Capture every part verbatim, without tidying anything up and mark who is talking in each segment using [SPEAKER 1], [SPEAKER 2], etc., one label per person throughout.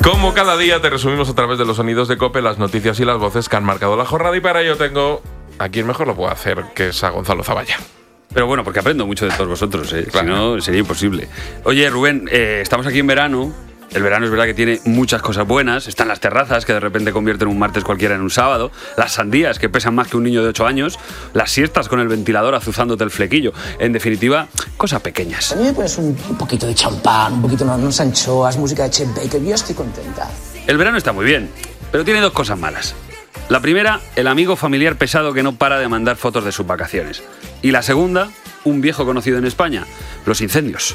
[SPEAKER 1] Como cada día te resumimos a través de los sonidos de COPE las noticias y las voces que han marcado la jornada, y para ello tengo a quien mejor lo puede hacer, que es a Gonzalo Zavalla.
[SPEAKER 2] Pero bueno, porque aprendo mucho de todos vosotros, ¿eh?
[SPEAKER 1] Claro.
[SPEAKER 2] Si no, sería imposible. Oye, Rubén, eh, estamos aquí en verano. El verano es verdad que tiene muchas cosas buenas. Están las terrazas, que de repente convierten un martes cualquiera en un sábado. Las sandías, que pesan más que un niño de ocho años. Las siestas con el ventilador azuzándote el flequillo. En definitiva, cosas pequeñas.
[SPEAKER 3] A mí me pones un, un poquito de champán, un poquito de unas anchoas, música de Chet Baker. Yo estoy contenta.
[SPEAKER 2] El verano está muy bien, pero tiene dos cosas malas. La primera, el amigo familiar pesado que no para de mandar fotos de sus vacaciones. Y la segunda, un viejo conocido en España, los incendios.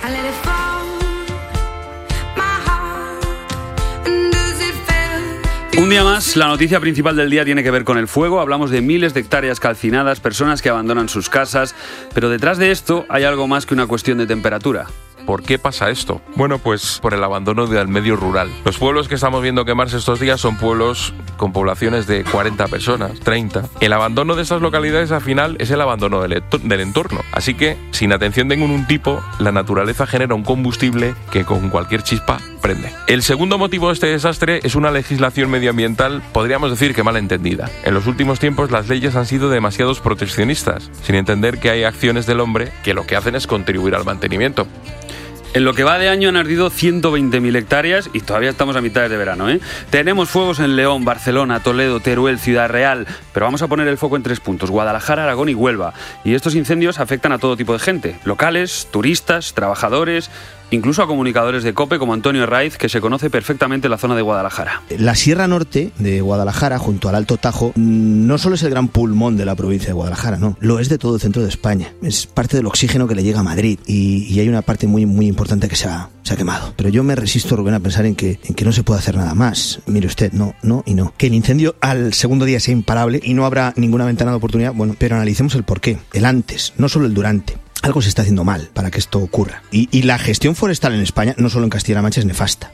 [SPEAKER 2] Un día más, la noticia principal del día tiene que ver con el fuego. Hablamos de miles de hectáreas calcinadas, personas que abandonan sus casas, pero detrás de esto hay algo más que una cuestión de temperatura.
[SPEAKER 1] ¿Por qué pasa esto? Bueno, pues por el abandono del medio rural. Los pueblos que estamos viendo quemarse estos días son pueblos con poblaciones de cuarenta personas, treinta. El abandono de estas localidades al final es el abandono del, del entorno. Así que, sin atención de ningún tipo, la naturaleza genera un combustible que con cualquier chispa prende. El segundo motivo de este desastre es una legislación medioambiental, podríamos decir que mal entendida. En los últimos tiempos las leyes han sido demasiado proteccionistas, sin entender que hay acciones del hombre que lo que hacen es contribuir al mantenimiento.
[SPEAKER 2] En lo que va de año han ardido ciento veinte mil hectáreas y todavía estamos a mitad de verano, ¿eh? Tenemos fuegos en León, Barcelona, Toledo, Teruel, Ciudad Real, pero vamos a poner el foco en tres puntos: Guadalajara, Aragón y Huelva. Y estos incendios afectan a todo tipo de gente: locales, turistas, trabajadores, incluso a comunicadores de COPE como Antonio Herraiz, que se conoce perfectamente la zona de Guadalajara.
[SPEAKER 4] La Sierra Norte de Guadalajara, junto al Alto Tajo, no solo es el gran pulmón de la provincia de Guadalajara, no, lo es de todo el centro de España. Es parte del oxígeno que le llega a Madrid y, y hay una parte muy, muy importante que se ha, se ha quemado. Pero yo me resisto, Rubén, a pensar en que, en que no se puede hacer nada más. Mire usted, no, no y no. Que el incendio al segundo día sea imparable y no habrá ninguna ventana de oportunidad, bueno, pero analicemos el porqué, el antes, no solo el durante. Algo se está haciendo mal para que esto ocurra. Y, y la gestión forestal en España, no solo en Castilla-La Mancha, es nefasta.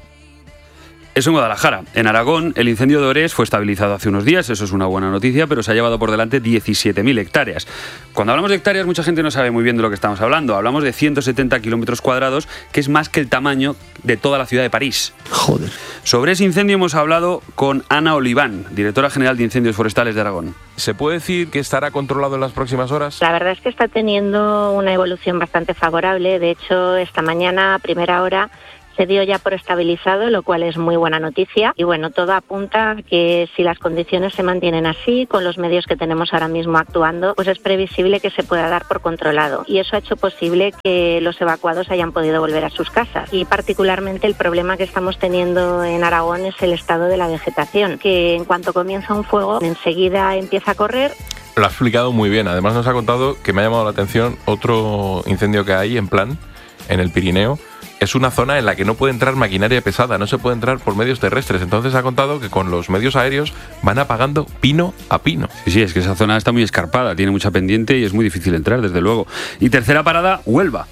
[SPEAKER 2] Eso en Guadalajara. En Aragón, el incendio de Orés fue estabilizado hace unos días, eso es una buena noticia, pero se ha llevado por delante diecisiete mil hectáreas. Cuando hablamos de hectáreas, mucha gente no sabe muy bien de lo que estamos hablando. Hablamos de ciento setenta kilómetros cuadrados, que es más que el tamaño de toda la ciudad de París.
[SPEAKER 4] Joder.
[SPEAKER 2] Sobre ese incendio hemos hablado con Ana Oliván, directora general de Incendios Forestales de Aragón.
[SPEAKER 1] ¿Se puede decir que estará controlado en las próximas horas?
[SPEAKER 5] La verdad es que está teniendo una evolución bastante favorable. De hecho, esta mañana a primera hora se dio ya por estabilizado, lo cual es muy buena noticia. Y bueno, todo apunta a que si las condiciones se mantienen así, con los medios que tenemos ahora mismo actuando, pues es previsible que se pueda dar por controlado. Y eso ha hecho posible que los evacuados hayan podido volver a sus casas. Y particularmente el problema que estamos teniendo en Aragón es el estado de la vegetación, que en cuanto comienza un fuego, enseguida empieza a correr.
[SPEAKER 1] Lo ha explicado muy bien. Además nos ha contado que me ha llamado la atención otro incendio que hay en Plan, en el Pirineo. Es una zona en la que no puede entrar maquinaria pesada, no se puede entrar por medios terrestres. Entonces ha contado que con los medios aéreos van apagando pino a pino.
[SPEAKER 2] Sí, sí, es que esa zona está muy escarpada, tiene mucha pendiente y es muy difícil entrar, desde luego. Y tercera parada, Huelva.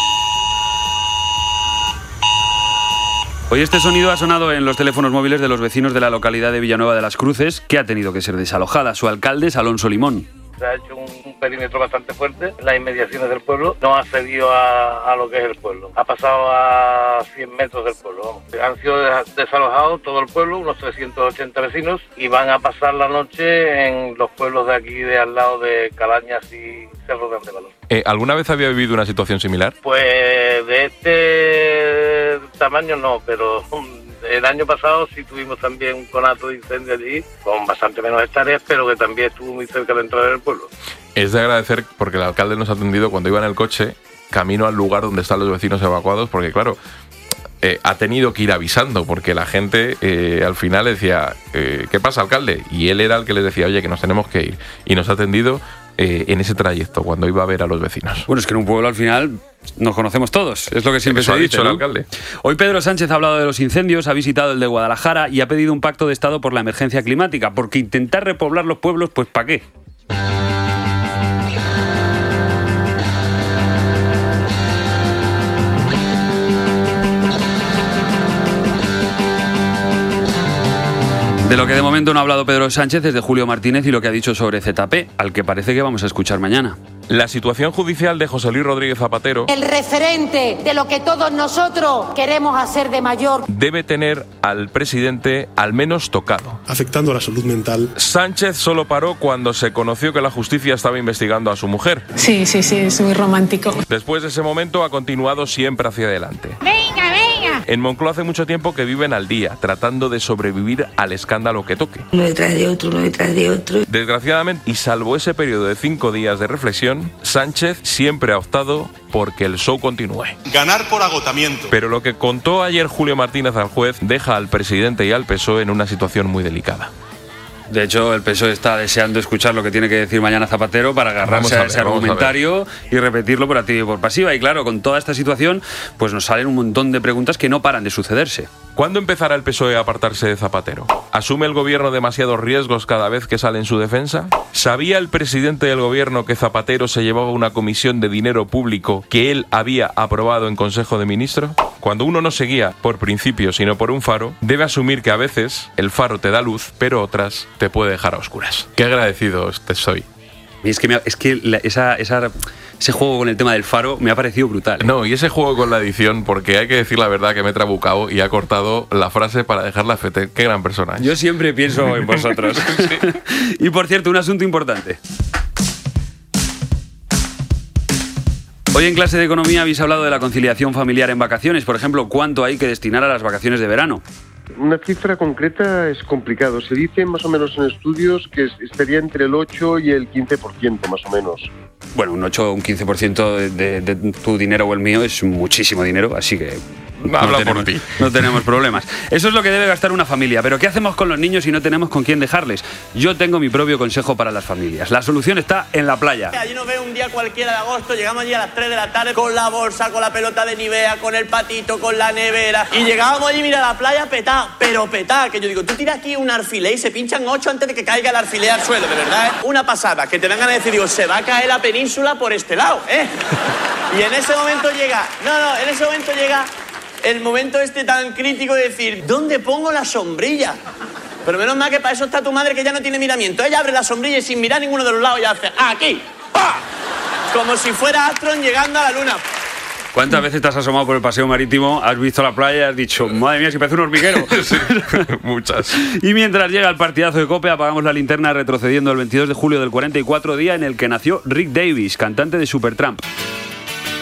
[SPEAKER 2] Hoy este sonido ha sonado en los teléfonos móviles de los vecinos de la localidad de Villanueva de las Cruces, que ha tenido que ser desalojada. Su alcalde es Alonso Limón.
[SPEAKER 6] Se ha hecho un, un perímetro bastante fuerte en las inmediaciones del pueblo, no ha cedido a, a lo que es el pueblo, ha pasado a cien metros del pueblo. Vamos. Han sido desalojados todo el pueblo, unos trescientos ochenta vecinos, y van a pasar la noche en los pueblos de aquí de al lado de Calañas y Cerro de Andevalor.
[SPEAKER 1] Eh, ¿Alguna vez había vivido una situación similar?
[SPEAKER 6] Pues de este tamaño no, pero el año pasado sí tuvimos también un conato de incendio allí, con bastante menos hectáreas, pero que también estuvo muy cerca de entrar en el pueblo.
[SPEAKER 1] Es de agradecer porque el alcalde nos ha atendido cuando iba en el coche, camino al lugar donde están los vecinos evacuados, porque claro, eh, ha tenido que ir avisando, porque la gente eh, al final decía, eh, ¿qué pasa, alcalde? Y él era el que les decía, oye, que nos tenemos que ir. Y nos ha atendido eh, en ese trayecto, cuando iba a ver a los vecinos.
[SPEAKER 2] Bueno, es que en un pueblo al final nos conocemos todos, es lo que siempre
[SPEAKER 1] Eso
[SPEAKER 2] se
[SPEAKER 1] ha
[SPEAKER 2] dice,
[SPEAKER 1] dicho
[SPEAKER 2] ¿no?
[SPEAKER 1] el alcalde.
[SPEAKER 2] Hoy Pedro Sánchez ha hablado de los incendios, ha visitado el de Guadalajara y ha pedido un pacto de Estado por la emergencia climática, porque intentar repoblar los pueblos, pues ¿para qué? De lo que de momento no ha hablado Pedro Sánchez es de Julio Martínez y lo que ha dicho sobre Z P, al que parece que vamos a escuchar mañana.
[SPEAKER 1] La situación judicial de José Luis Rodríguez Zapatero,
[SPEAKER 7] el referente de lo que todos nosotros queremos hacer de mayor,
[SPEAKER 1] debe tener al presidente al menos tocado.
[SPEAKER 8] Afectando a la salud mental.
[SPEAKER 1] Sánchez solo paró cuando se conoció que la justicia estaba investigando a su mujer.
[SPEAKER 9] Sí, sí, sí, es muy romántico.
[SPEAKER 1] Después de ese momento ha continuado siempre hacia adelante.
[SPEAKER 9] ¡Venga, venga!
[SPEAKER 1] En Moncloa hace mucho tiempo que viven al día, tratando de sobrevivir al escándalo que toque.
[SPEAKER 10] Uno detrás de otro, uno detrás de otro.
[SPEAKER 1] Desgraciadamente, y salvo ese periodo de cinco días de reflexión, Sánchez siempre ha optado porque el show continúe.
[SPEAKER 8] Ganar por agotamiento.
[SPEAKER 1] Pero lo que contó ayer Julio Martínez al juez deja al presidente y al P S O E en una situación muy delicada.
[SPEAKER 2] De hecho, el P S O E está deseando escuchar lo que tiene que decir mañana Zapatero para agarrarse a, ver, a ese argumentario a y repetirlo por activa y por pasiva. Y claro, con toda esta situación, pues nos salen un montón de preguntas que no paran de sucederse.
[SPEAKER 1] ¿Cuándo empezará el P S O E a apartarse de Zapatero? ¿Asume el gobierno demasiados riesgos cada vez que sale en su defensa? ¿Sabía el presidente del gobierno que Zapatero se llevaba una comisión de dinero público que él había aprobado en Consejo de Ministros? Cuando uno no se guía por principios sino por un faro, debe asumir que a veces el faro te da luz, pero otras te puede dejar a oscuras. Qué agradecido te soy.
[SPEAKER 2] Es que, me, es que la, esa, esa, ese juego con el tema del faro me ha parecido brutal.
[SPEAKER 1] No, y ese juego con la edición, porque hay que decir la verdad que me he trabucado y ha cortado la frase para dejarla fete. Qué gran persona.
[SPEAKER 2] Yo siempre pienso en vosotros. Sí. Y por cierto, un asunto importante. Hoy en clase de economía habéis hablado de la conciliación familiar en vacaciones. Por ejemplo, ¿cuánto hay que destinar a las vacaciones de verano?
[SPEAKER 11] Una cifra concreta es complicado. Se dice más o menos en estudios que estaría entre el ocho y el quince por ciento más o menos.
[SPEAKER 2] Bueno, un ocho o un quince por ciento de, de, de tu dinero o el mío es muchísimo dinero, así que...
[SPEAKER 1] No, Habla
[SPEAKER 2] tenemos,
[SPEAKER 1] por ti.
[SPEAKER 2] No tenemos problemas. Eso es lo que debe gastar una familia. Pero ¿qué hacemos con los niños si no tenemos con quién dejarles? Yo tengo mi propio consejo para las familias. La solución está en la playa.
[SPEAKER 12] Allí nos ve un día cualquiera de agosto, llegamos allí a las tres de la tarde con la bolsa, con la pelota de Nivea, con el patito, con la nevera. Y llegábamos allí, mira, a la playa petá, pero petá. Que yo digo, tú tiras aquí un alfiler y se pinchan ocho antes de que caiga el alfiler al suelo, de verdad, ¿eh? Una pasada, que te vengan a decir, digo, se va a caer la península por este lado, ¿eh? Y en ese momento llega, no, no, en ese momento llega... el momento este tan crítico de decir, ¿dónde pongo la sombrilla? Pero menos mal que para eso está tu madre, que ya no tiene miramiento. Ella abre la sombrilla y sin mirar ninguno de los lados ya hace, ¡aquí! ¡Pah! Como si fuera Astron llegando a la luna.
[SPEAKER 2] ¿Cuántas veces te has asomado por el paseo marítimo, has visto la playa y has dicho, madre mía, si parece un hormiguero?
[SPEAKER 1] Sí, muchas.
[SPEAKER 2] Y mientras llega el partidazo de COPE, apagamos la linterna retrocediendo el veintidós de julio del cuarenta y cuatro, día en el que nació Rick Davies, cantante de Supertramp.